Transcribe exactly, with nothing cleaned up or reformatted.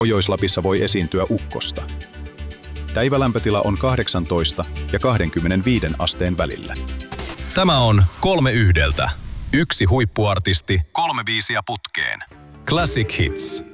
Pohjois-Lapissa voi esiintyä ukkosta. Päivälämpötila on kahdeksantoista ja kaksikymmentäviisi asteen välillä. Tämä on kolme yhdeltä. Yksi huippuartisti, kolme biisiä putkeen. Classic Hits.